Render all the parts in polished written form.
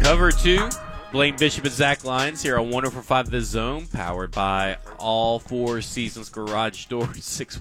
Cover 2, Blaine Bishop and Zach Lyons here on 104.5 The Zone, powered by all Four Seasons Garage Doors.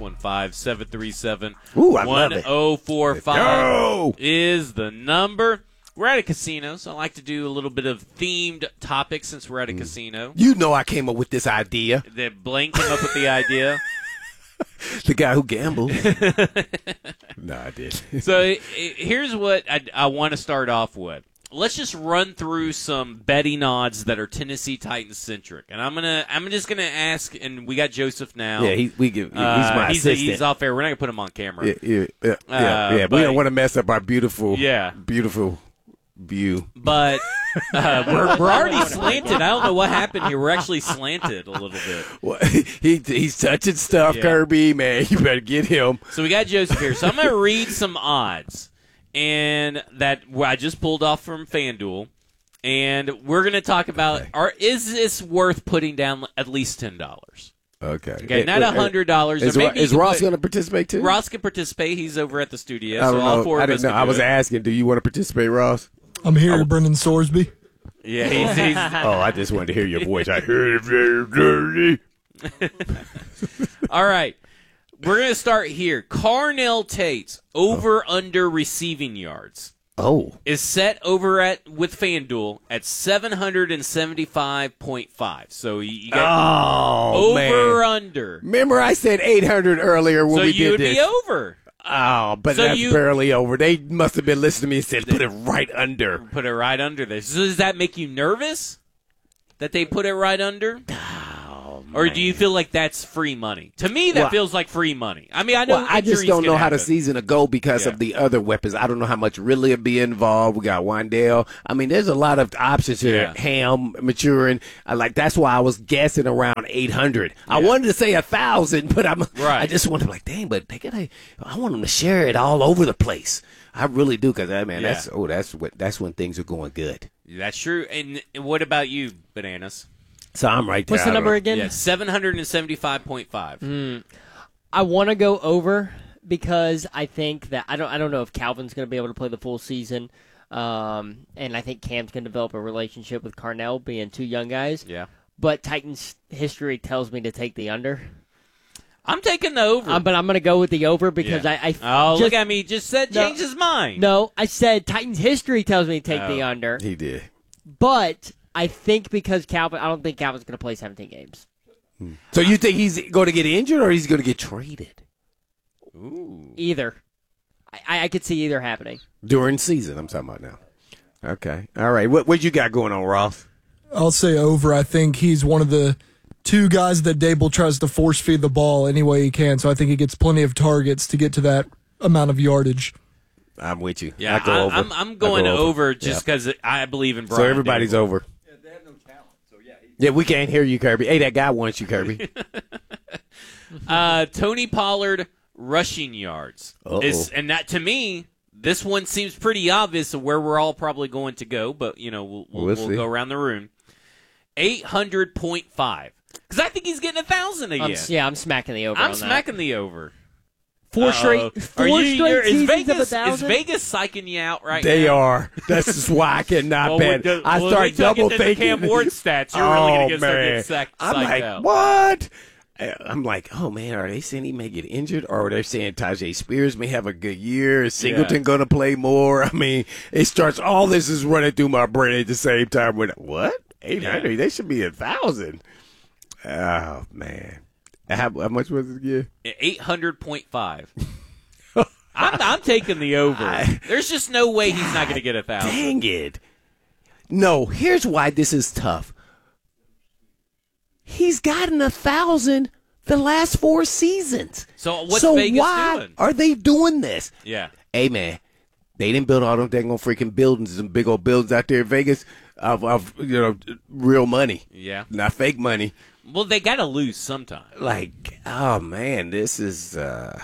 615-737-1045 is the number. We're at a casino, so I like to do a little bit of themed topics since we're at a casino. You know I came up with this idea. That Blaine came up with the idea. The guy who gambles. No, I did. So here's what I want to start off with. Let's just run through some betting odds that are Tennessee Titans centric, and I'm just gonna ask. And we got Joseph now. Yeah, he's my assistant. He's off air. We're not gonna put him on camera. Yeah. We don't want to mess up our beautiful view. But we're already slanted. I don't know what happened here. We're actually slanted a little bit. Well, he's touching stuff, Kirby. Man, you better get him. So we got Joseph here. So I'm gonna read some odds. And that I just pulled off from FanDuel, and we're going to talk about: is this worth putting down at least $10? Okay, not $100. Is Ross going to participate too? Ross can participate. He's over at the studio. I don't know. All four of I us didn't know. I was asking, do you want to participate, Ross? I'm here, Brendan Sorsby. Yeah, he's I just wanted to hear your voice. I heard it very dirty. All right. We're going to start here. Carnell Tate's over-under receiving yards is set over with FanDuel at 775.5. So you got over-under. Remember I said 800 earlier when we did this. So you'd be over. Oh, but that's barely over. They must have been listening to me and said, put it right under. Put it right under this. So does that make you nervous that they put it right under? Or do you feel like that's free money? To me, that feels like free money. I mean, I know I just don't know how the season will go because of the other weapons. I don't know how much really will be involved. We got Wandale. I mean, there's a lot of options here. Yeah. Ham maturing. That's why I was guessing around 800. Yeah. I wanted to say 1,000, but I just wanted to be like, dang, but I want them to share it all over the place. I really do because, that's when things are going good. That's true. And what about you, Bananas? So I'm right there. What's the number again? Yeah, 775.5. I want to go over because I think that I don't know if Calvin's going to be able to play the full season, and I think Cam's going to develop a relationship with Carnell, being two young guys. Yeah. But Titans history tells me to take the under. I'm taking the over. But I'm going to go with the over because look at me. Just said change his mind. No, I said Titans history tells me to take the under. He did. But I think because I don't think Calvin's going to play 17 games. So you think he's going to get injured or he's going to get traded? Ooh. Either. I could see either happening. During season, I'm talking about now. Okay. All right. What you got going on, Ross? I'll say over. I think he's one of the two guys that Dable tries to force feed the ball any way he can, so I think he gets plenty of targets to get to that amount of yardage. I'm with you. Yeah, I'm going over just because I believe in Brian. So everybody's Dable. Over. Yeah, we can't hear you, Kirby. Hey, that guy wants you, Kirby. Tony Pollard rushing yards. And that, to me, this one seems pretty obvious of where we're all probably going to go, but, we'll go around the room. 800.5. Because I think he's getting 1,000 again. I'm smacking the over I'm smacking the over. Four straight seasons of 1,000? Is Vegas psyching you out right They now? are. That's just why I cannot bet. I start double thinking. Cam Ward stats, you're really going to get psyched out. What? I'm like, oh, man, are they saying he may get injured? Or are they saying Tajay Spears may have a good year? Is Singleton going to play more? I mean, all this is running through my brain at the same time. What? 800? Yeah. They should be 1,000. Oh, man. How much was it again? 800.5. I'm taking the over. There's just no way he's not going to get 1,000. Dang it. No, here's why this is tough. He's gotten 1,000 the last 4 seasons. So what's Vegas why doing? Are they doing this? Yeah. Hey, man, they didn't build all them dang on freaking buildings, some big old buildings out there in Vegas of real money. Yeah. Not fake money. Well, they got to lose sometime. Like, oh, man, this is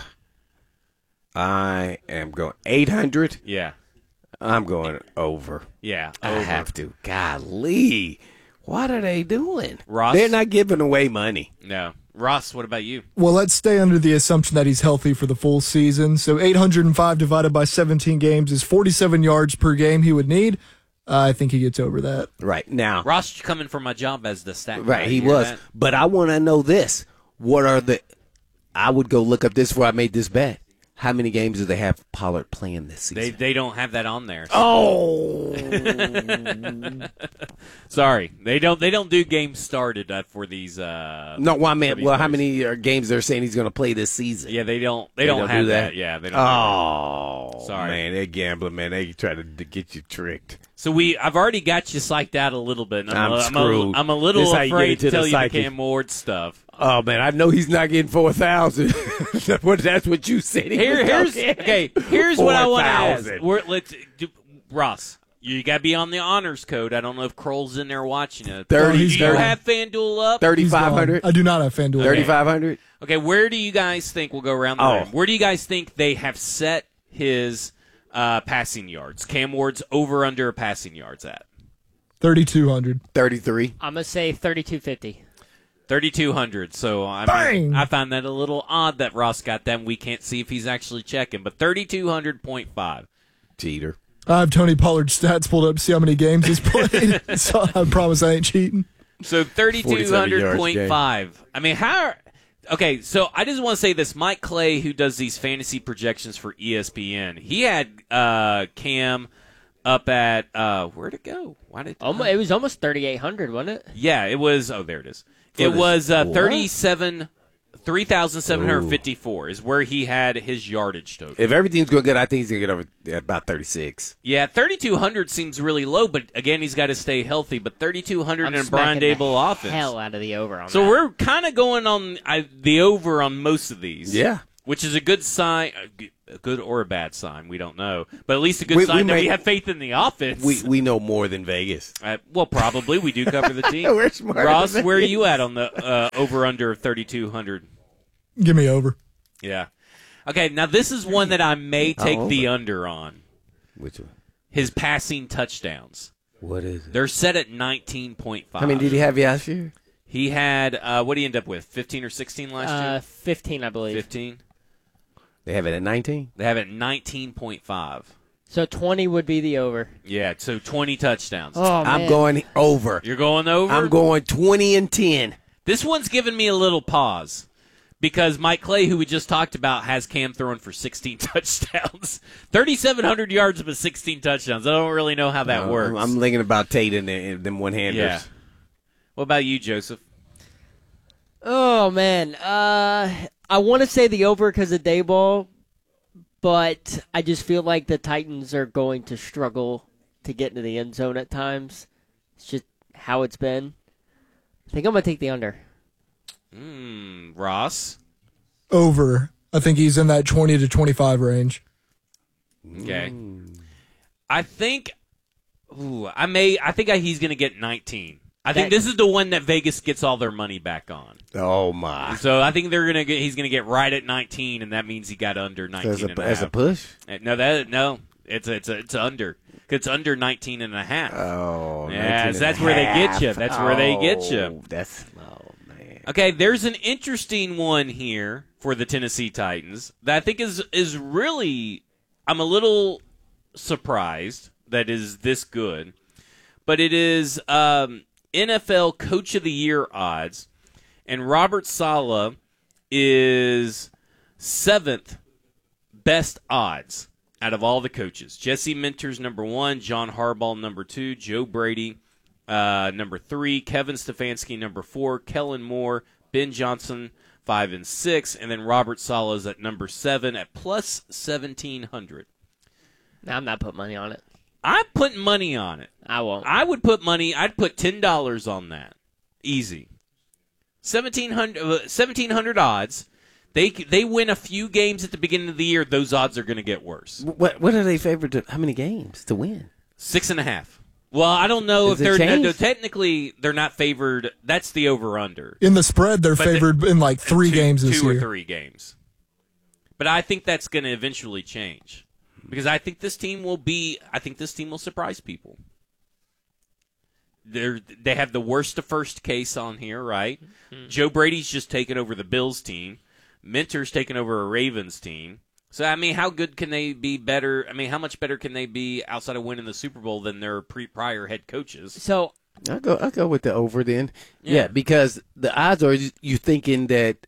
I am going 800. Yeah. I'm going over. Yeah, I over. have to. Golly. What are they doing? Ross? They're not giving away money. No. Ross, what about you? Well, let's stay under the assumption that he's healthy for the full season. So 805 divided by 17 games is 47 yards per game he would need. I think he gets over that. Right now. Ross coming for my job as the stat guy. Right, he You hear was. that? But I want to know this. What are the – I would go look up this before I made this bet. How many games do they have Pollard playing this season? They don't have that on there. Oh. Sorry, they don't do games started for these. No, well, I meant, how many games they're saying he's going to play this season? Yeah, they don't don't have do that? Yeah, they don't. Oh, Sorry. man, they're gambling, man. They try to get you tricked. So I've already got you psyched out a little bit. And I'm screwed. I'm a little This how you get afraid into to the tell you the psyche. Cam Ward stuff. Oh, man, I know he's not getting 4,000. That's what you said. Here's what I want to ask. 4,000. Ross, you got to be on the honors code. I don't know if Kroll's in there watching it. 30, he's Do you gone. have FanDuel up? He's gone. 3,500? I do not have FanDuel. 3,500? Okay, where do you guys think we'll go around the room? Where do you guys think they have set his passing yards? Cam Ward's over-under passing yards at? 3,200. 33. I'm gonna say 3250. 3,200. So I find that a little odd that Ross got that. And we can't see if he's actually checking, but 3,200.5. Cheater. I have Tony Pollard's stats pulled up to see how many games he's played. So I promise I ain't cheating. So 3,200.5. I mean, how? Okay, so I just want to say this. Mike Clay, who does these fantasy projections for ESPN, he had Cam up at where'd it go? Why did It was almost 3,800, wasn't it? Yeah, it was. Oh, there it is. For It this- was what? 3,754 is where he had his yardage total. If everything's going good, I think he's going to get over at about 36. Yeah, 3,200 seems really low, but again, he's got to stay healthy. But 3,200 I'm in a Brian smacking Dable the offense. hell out of the over on So that. we're kind of going on the over on most of these. Yeah. Which is a good sign, a good or a bad sign, we don't know. But at least a good We sign that may- we have faith in the offense. We know more than Vegas. Well, probably. We do cover the team. We're smarter Ross, than where are Vegas. you at on the over-under of 3,200? Give me over. Yeah. Okay, now this is one that I may take the under on. Which one? His passing touchdowns. What is it? They're set at 19.5. How many did he have last year? He had, what did he end up with, 15 or 16 last 15, I year? believe. 15. They have it at 19? They have it 19.5. So 20 would be the over. Yeah, so 20 touchdowns. Oh, I'm man. going over. You're going over? I'm going 20 and 10. This one's giving me a little pause because Mike Clay, who we just talked about, has Cam throwing for 16 touchdowns. 3,700 yards but 16 touchdowns. I don't really know how that works. I'm thinking about Tate and them one-handers. Yeah. What about you, Joseph? Oh, man. I want to say the over because of Dayball, but I just feel like the Titans are going to struggle to get into the end zone at times. It's just how it's been. I think I'm going to take the under. Ross? Over. I think he's in that 20 to 25 range. Okay. I think he's going to get 19. I think this is the one that Vegas gets all their money back on. Oh, my. So I think he's going to get right at 19, and that means he got under 19 and a half. As a push? No, it's under. It's under 19 and a half. Oh, Yeah, 19 so that's and a where they half. get you. That's where they get you. Oh, man. Okay, there's an interesting one here for the Tennessee Titans that I think is really, I'm a little surprised that is this good, but it is NFL Coach of the Year odds, and Robert Saleh is 7th best odds out of all the coaches. Jesse Minter's number 1, John Harbaugh number 2, Joe Brady number 3, Kevin Stefanski number 4, Kellen Moore, Ben Johnson 5 and 6, and then Robert Saleh is at number 7 at plus 1,700. Nah, I'm not putting money on it. I'm putting money on it. I won't. I would put money. I'd put $10 on that. Easy. 1,700 odds. They win a few games at the beginning of the year. Those odds are going to get worse. What are they favored to? How many games to win? 6.5. Well, I don't know Has if it they're changed? technically they're not favored. That's the over/under. In the spread, they're But favored in like three games this two year. or 3 games. But I think that's going to eventually change because I think this team will surprise people. They have the worst to first case on here, right? Mm-hmm. Joe Brady's just taken over the Bills team. Minter's taken over a Ravens team. So, I mean, how good can they be better? I mean, how much better can they be outside of winning the Super Bowl than their prior head coaches? So I'll go with the over then. Yeah. Yeah, because the odds are you thinking that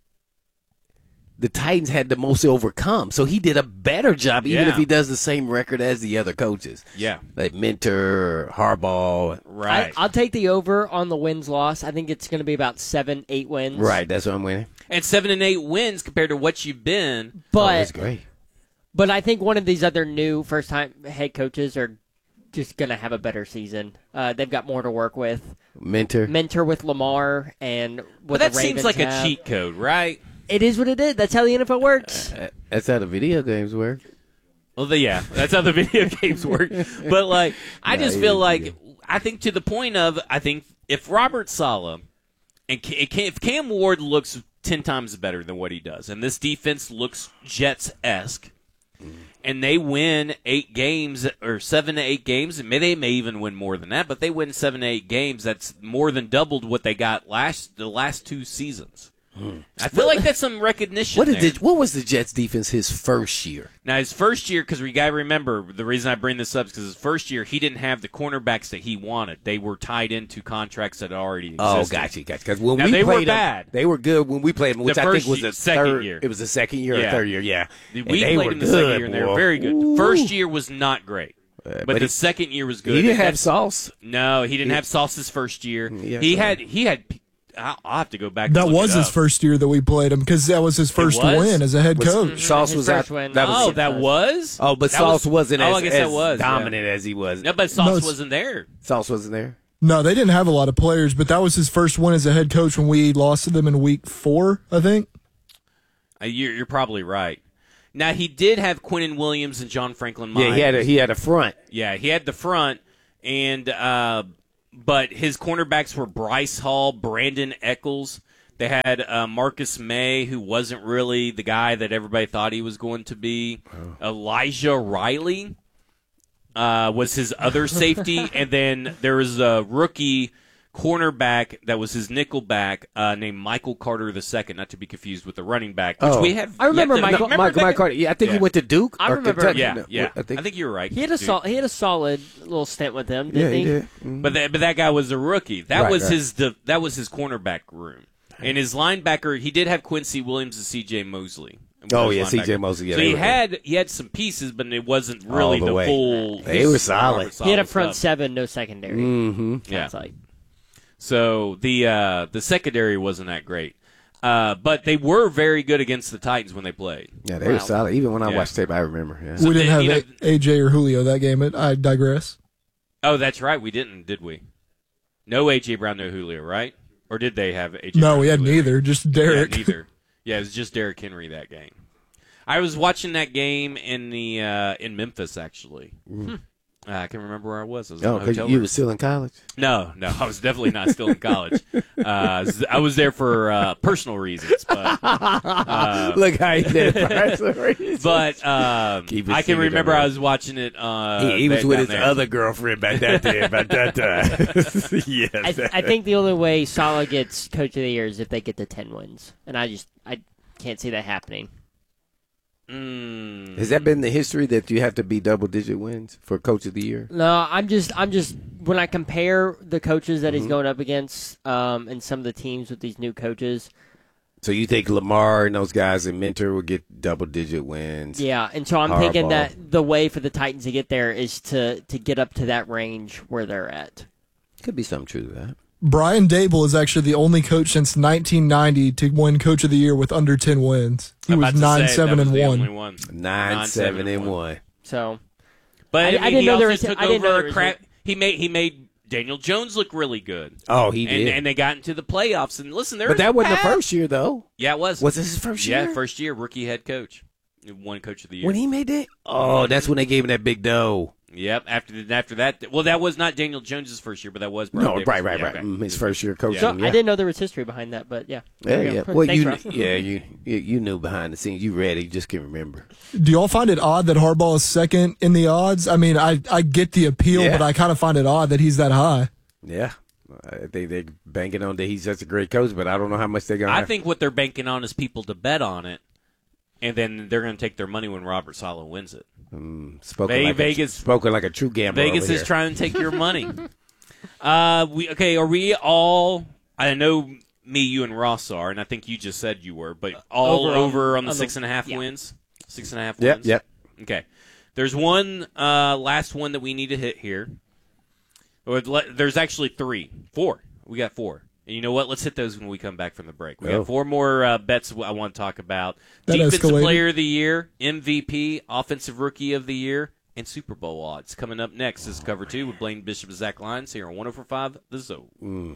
the Titans had the most to overcome. So he did a better job, even Yeah. if he does the same record as the other coaches. Yeah. Like Mentor, Harbaugh. Right. I'll take the over on the wins-loss. I think it's going to be about 7-8 wins. Right, that's what I'm winning. And 7 and 8 wins compared to what you've been. That's But great. but I think one of these other new first-time head coaches are just going to have a better season. They've got more to work with. Mentor. Mentor with Lamar and what But that the seems Ravens like have. a cheat code, right? It is what it is. That's how the NFL works. That's how the video games work. Well, yeah, that's how the video games work. But, like, I just feel like, I think to the point of, I think if Robert Saleh and if Cam Ward looks 10 times better than what he does, and this defense looks Jets-esque, and they win 8 games or 7 to 8 games, and they may even win more than that, but they win 7 to 8 games, that's more than doubled what they got the last 2 seasons. I feel like that's some recognition there. What was the Jets defense his first year? Now, his first year, because we got to remember, the reason I bring this up is because his first year, he didn't have the cornerbacks that he wanted. They were tied into contracts that already existed. Oh, gotcha. Because when Now, we they were played them, bad. they were good when we played them, which I think first was the second third year. It was the second year Yeah. or third year, yeah. We And they played were him the good, second year, and they were boy. very good. The first year was not great, but but the second year was good. He didn't have That's- Sauce. No, he didn't have Sauce's first year. Yeah, he so- had. I'll have to go back. That and look was it his up. first year that we played him because that was his first was? win as a head coach. Sauce His was first out. win. That was Oh, that was. Oh, but That Sauce was- wasn't I guess that as was, yeah. dominant as he was. No, but Sauce No, it's- wasn't there. Sauce wasn't there. No, they didn't have a lot of players, but that was his first win as a head coach when we lost to them in week 4, I think. You're probably right. Now he did have Quinnen Williams and John Franklin Myers. Yeah, he had a front. Yeah, he had the front, and but his cornerbacks were Bryce Hall, Brandon Eccles. They had Marcus May, who wasn't really the guy that everybody thought he was going to be. Elijah Riley was his other safety, and then there was a rookie cornerback that was his nickel back named Michael Carter II, not to be confused with the running back, which we have. I remember yet to- Michael- remember that- Carter. Yeah, I think he went to Duke. I or remember- Kentucky. Yeah, No, yeah. I think you were right. He had a solid little stint with them, yeah, didn't he? he did. Mhm. But that guy was a rookie. That Right, was right. that was his cornerback room. And his linebacker, he did have Quincy Williams and C.J. Mosley. Oh, His yeah, C.J. linebacker. Mosley, yeah, so they were he had some pieces, but it wasn't really the the way. full. They were solid. He had a front stuff. 7, no secondary. Mm-hmm. Yeah. Sounds like. So the secondary wasn't that great. But they were very good against the Titans when they played. Yeah, they were solid. Even when I Yeah. watched tape, I remember. Yeah. We didn't have you know- AJ or Julio that game. I digress. Oh, that's right. We didn't, did we? No A.J. Brown, no Julio, right? Or did they have A.J. No, Brown, we had Julio? neither. Just Derek. Yeah, neither. Yeah, it was just Derrick Henry that game. I was watching that game in the in Memphis actually. I can remember where I was. I was in Oh, a because hotel you room. were still in college. No, I was definitely not still in college. I was there for personal reasons, but Look how he did it. Keep it I can secret, remember man. I was watching it. He was with down his there. other girlfriend back that time. Yes. I think the only way Saleh gets Coach of the Year is if they get to 10 wins, and I can't see that happening. Has that been the history that you have to be double-digit wins for Coach of the Year? No, I'm just when I compare the coaches that Mm-hmm. he's going up against, and some of the teams with these new coaches. So you think Lamar and those guys and Mentor will get double-digit wins? Yeah, and so I'm thinking Harbaugh. that the way for the Titans to get there is to get up to that range where they're at. Could be something true to that. Brian Dable is actually the only coach since 1990 to win Coach of the Year with under 10 wins. He I'm was about to say, that was the 9-7-1. only one. 9-7-1. So But I I, mean, didn't he know there also was- took I didn't know over there a was crap. He made Daniel Jones look really good. Oh, he did. And they got into the playoffs. And listen, there but was that a wasn't the path. first year, though. Yeah, it was. Was this his first year? Yeah, first year, rookie head coach. One Coach of the Year. When he made that? Oh, that's when they gave him that big dough. Yep. After that, well, that was not Daniel Jones's first year, but that was Brian No, Daboll's. right. Yeah, okay. His first year coaching. so yeah. I didn't know there was history behind that, but yeah. Yeah, There you yeah. go. Well, Thanks, Rob. you knew behind the scenes. You read it. You just can't remember. Do y'all find it odd that Harbaugh is second in the odds? I mean, I get the appeal, Yeah. but I kind of find it odd that he's that high. Yeah. I think they're banking on that he's such a great coach, but I don't know how much they're going to I think what they're banking on is people to bet on it. and then they're going to take their money when Robert Saleh wins it. Spoken like a true gambler. Vegas is trying to take your money. Are we all? I know me, you, and Ross are, and I think you just said you were, but all over on the 6.5 wins. 6.5 wins. Yep. Okay. There's one last one that we need to hit here. There's actually 4. We got 4. And you know what? Let's hit those when we come back from the break. We got 4 more bets I want to talk about. That Defensive escalated. Player of the Year, MVP, Offensive Rookie of the Year, and Super Bowl odds. Coming up next is Cover 2 with Blaine Bishop and Zach Lyons here on 104.5 The Zone.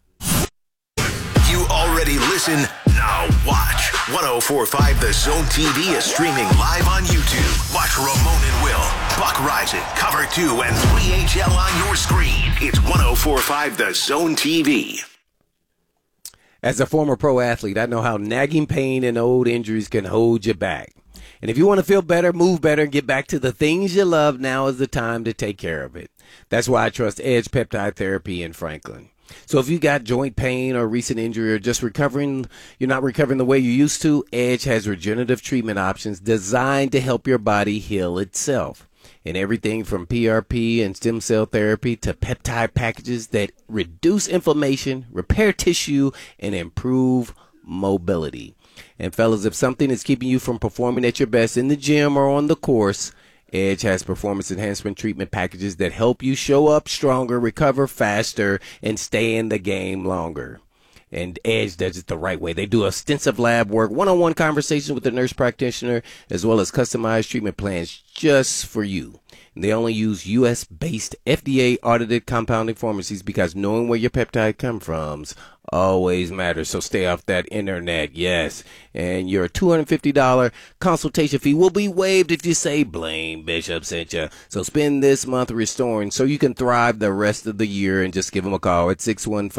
You already listen, now watch. 104.5 The Zone TV is streaming live on YouTube. Watch Ramon and Will, Buck Rising, Cover 2, and 3HL on your screen. It's 104.5 The Zone TV. As a former pro athlete, I know how nagging pain and old injuries can hold you back. And if you want to feel better, move better, and get back to the things you love, now is the time to take care of it. That's why I trust Edge Peptide Therapy in Franklin. So if you got joint pain or recent injury or just you're not recovering the way you used to, Edge has regenerative treatment options designed to help your body heal itself. And everything from PRP and stem cell therapy to peptide packages that reduce inflammation, repair tissue, and improve mobility. And fellas, if something is keeping you from performing at your best in the gym or on the course, Edge has performance enhancement treatment packages that help you show up stronger, recover faster, and stay in the game longer. And Edge does it the right way. They do extensive lab work, one-on-one conversations with the nurse practitioner, as well as customized treatment plans just for you. And they only use U.S.-based FDA-audited compounding pharmacies because knowing where your peptide comes from always matters. So stay off that internet, yes. And your $250 consultation fee will be waived if you say Blaine Bishop sent you. So spend this month restoring so you can thrive the rest of the year, and just give them a call at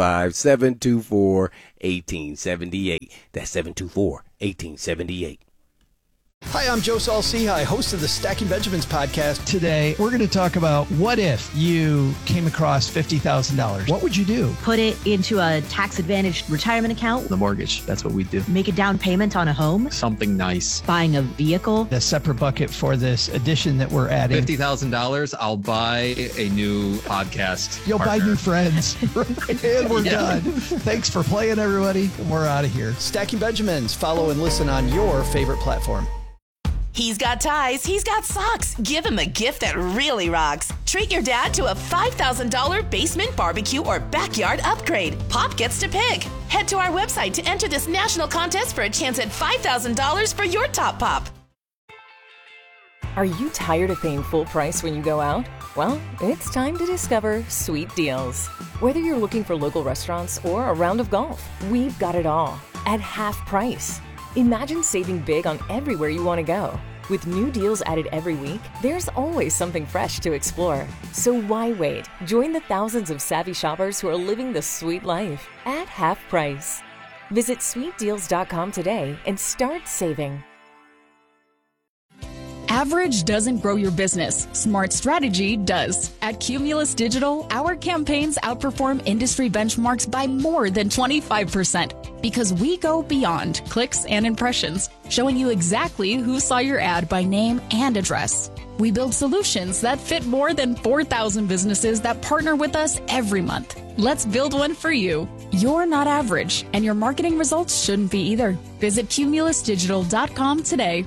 615-724-1878. That's 724-1878. Hi, I'm Joe Saul-Sehy, host of the Stacking Benjamins podcast. Today, we're going to talk about what if you came across $50,000? What would you do? Put it into a tax-advantaged retirement account. The mortgage, that's what we do. Make a down payment on a home. Something nice. Buying a vehicle. A separate bucket for this addition that we're adding. $50,000, I'll buy a new podcast. You'll partner. buy new friends. And we're done. Thanks for playing, everybody. We're out of here. Stacking Benjamins. Follow and listen on your favorite platform. He's got ties, he's got socks. Give him a gift that really rocks. Treat your dad to a $5,000 basement barbecue or backyard upgrade. Pop gets to pick. Head to our website to enter this national contest for a chance at $5,000 for your top pop. Are you tired of paying full price when you go out? Well, it's time to discover Sweet Deals. Whether you're looking for local restaurants or a round of golf, we've got it all at half price. Imagine saving big on everywhere you want to go. With new deals added every week, there's always something fresh to explore. So why wait? Join the thousands of savvy shoppers who are living the sweet life at half price. Visit sweetdeals.com today and start saving. Average doesn't grow your business. Smart strategy does. At Cumulus Digital, our campaigns outperform industry benchmarks by more than 25% because we go beyond clicks and impressions, showing you exactly who saw your ad by name and address. We build solutions that fit more than 4,000 businesses that partner with us every month. Let's build one for you. You're not average, and your marketing results shouldn't be either. Visit cumulusdigital.com today.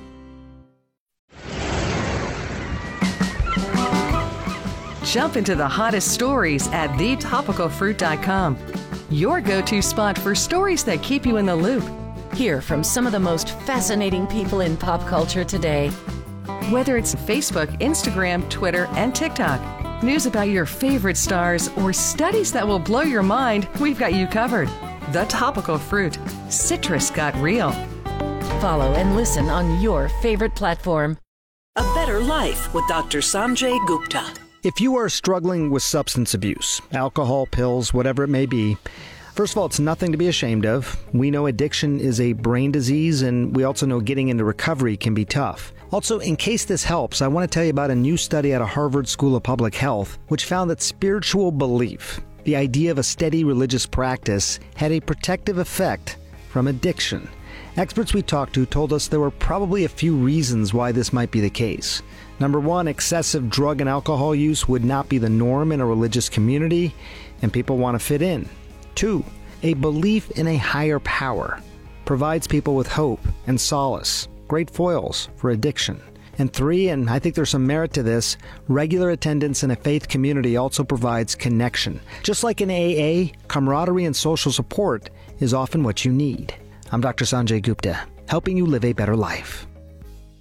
Jump into the hottest stories at thetopicalfruit.com. Your go-to spot for stories that keep you in the loop. Hear from some of the most fascinating people in pop culture today. Whether it's Facebook, Instagram, Twitter, and TikTok, news about your favorite stars, or studies that will blow your mind, we've got you covered. The Topical Fruit. Citrus got real. Follow and listen on your favorite platform. A Better Life with Dr. Sanjay Gupta. If you are struggling with substance abuse, alcohol, pills, whatever it may be, first of all, it's nothing to be ashamed of. We know addiction is a brain disease, and we also know getting into recovery can be tough. Also, in case this helps, I want to tell you about a new study out of Harvard School of Public Health, which found that spiritual belief, the idea of a steady religious practice, had a protective effect from addiction. Experts we talked to told us there were probably a few reasons why this might be the case. Number one, excessive drug and alcohol use would not be the norm in a religious community, and people want to fit in. 2, a belief in a higher power provides people with hope and solace, great foils for addiction. And 3, and I think there's some merit to this, regular attendance in a faith community also provides connection. Just like in AA, camaraderie and social support is often what you need. I'm Dr. Sanjay Gupta, helping you live a better life.